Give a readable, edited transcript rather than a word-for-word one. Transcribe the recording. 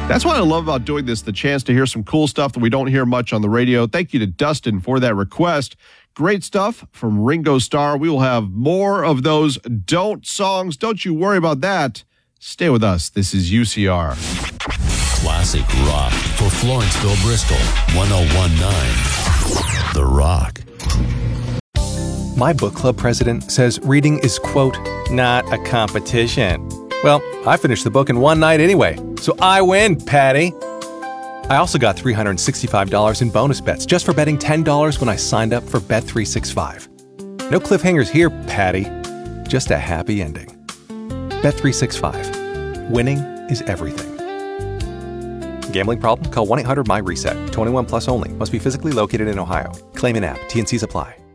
That's what I love about doing this, the chance to hear some cool stuff that we don't hear much on the radio. Thank you to Dustin for that request. Great stuff from Ringo Starr. We will have more of those don't songs. Don't you worry about that. Stay with us. This is UCR. Classic rock for Florenceville, Bristol. 101.9 The Rock. My book club president says reading is, quote, not a competition. Well, I finished the book in one night anyway, so I win, Patty. I also got $365 in bonus bets just for betting $10 when I signed up for Bet365. No cliffhangers here, Patty. Just a happy ending. Bet365. Winning is everything. Gambling problem? Call 1-800-MY-RESET. 21 plus only. Must be physically located in Ohio. Claim in app. T&Cs apply.